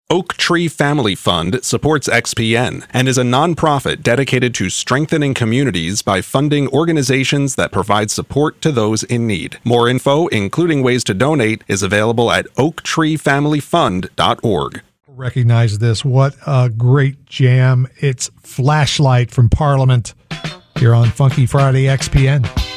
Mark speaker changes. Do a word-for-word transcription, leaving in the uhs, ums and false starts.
Speaker 1: Oak Tree Family Fund supports X P N and is a nonprofit dedicated to strengthening communities by funding organizations that provide support to those in need. More info, including ways to donate, is available at oak tree family fund dot org.
Speaker 2: Recognize this. What a great jam. It's Flashlight from Parliament here on Funky Friday X P N.